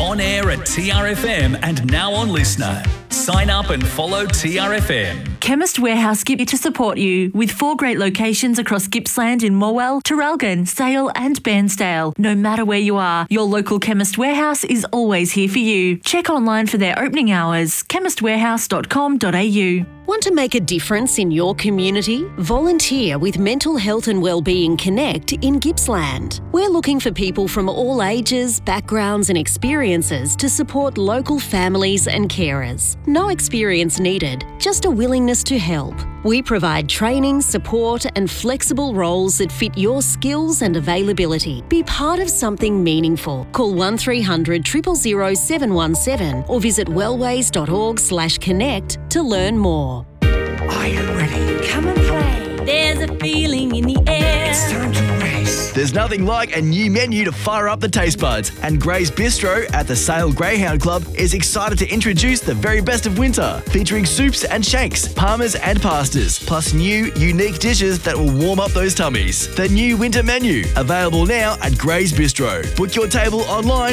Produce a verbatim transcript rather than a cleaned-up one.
on air at T R F M and now on Listener. Sign up and follow T R F M. Chemist Warehouse Gippsland to support you with four great locations across Gippsland in Morwell, Traralgon, Sale and Bairnsdale. No matter where you are, your local Chemist Warehouse is always here for you. Check online for their opening hours, chemist warehouse dot com dot a u. Want to make a difference in your community? Volunteer with Mental Health and Wellbeing Connect in Gippsland. We're looking for people from all ages, backgrounds and experiences to support local families and carers. No experience needed, just a willingness to help. We provide training, support and flexible roles that fit your skills and availability. Be part of something meaningful. Call one three hundred, zero zero zero, seven one seven or visit wellways dot org slash connect to learn more. Are you ready? Come and play. There's a feeling in the air. It's time to race. There's nothing like a new menu to fire up the taste buds, and Gray's Bistro at the Sale Greyhound Club is excited to introduce the very best of winter, featuring soups and shakes, parmas and pastas, plus new, unique dishes that will warm up those tummies. The new winter menu, available now at Gray's Bistro. Book your table online